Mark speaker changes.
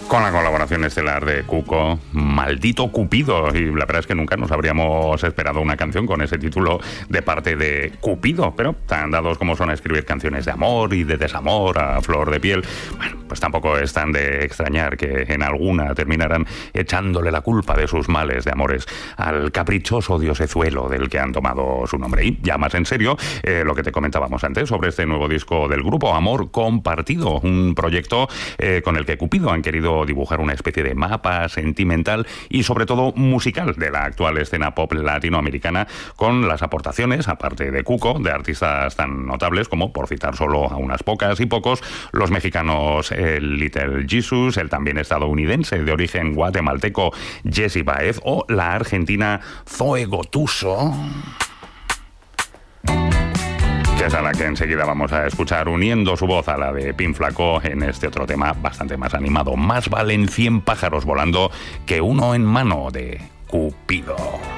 Speaker 1: Con la colaboración estelar de Cuco, Maldito Cupido. Y la verdad es que nunca nos habríamos esperado una canción con ese título de parte de Cupido. Pero tan dados como son a escribir canciones de amor y de desamor a flor de piel, bueno, pues tampoco es tan de extrañar que en alguna terminaran echándole la culpa de sus males de amores al caprichoso diosezuelo del que han tomado su nombre. Y ya más en serio, lo que te comentábamos antes sobre este nuevo disco del grupo, Amor Compartido, un proyecto con el que Cupido han querido dibujar una especie de mapa sentimental y sobre todo musical de la actual escena pop latinoamericana, con las aportaciones, aparte de Cuco, de artistas tan notables como, por citar solo a unas pocas y pocos, los mexicanos Little Jesus, el también estadounidense de origen guatemalteco Jesse Baez o la argentina Zoe Gotuso, que es a la que enseguida vamos a escuchar uniendo su voz a la de Pin Flaco en este otro tema bastante más animado. Más valen 100 pájaros volando que uno en mano, de Cupido.